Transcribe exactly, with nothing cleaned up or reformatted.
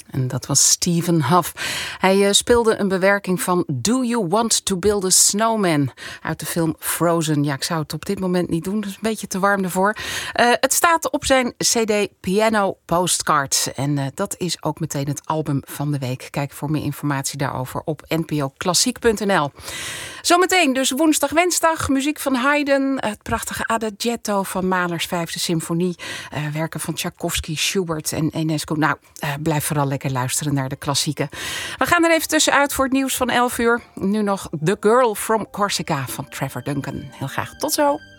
En dat was Stephen Huff. Hij uh, speelde een bewerking van Do You Want to Build a Snowman uit de film Frozen. Ja, ik zou het op dit moment niet doen, dat is een beetje te warm ervoor. Uh, het staat op zijn cd Piano Postcard. En uh, dat is ook meteen het album van de week. Kijk voor meer informatie daarover op n p o klassiek punt n l. Zometeen dus woensdag, wensdag, muziek van Haydn, het prachtige Adagietto van Mahlers Vijfde Symfonie, uh, werken van Tchaikovsky, Schubert en Enescu. Nou, uh, blijf vooral lekker luisteren naar de klassieken. We gaan er even tussenuit voor het nieuws van elf uur. Nu nog The Girl from Corsica van Trevor Duncan. Heel graag tot zo.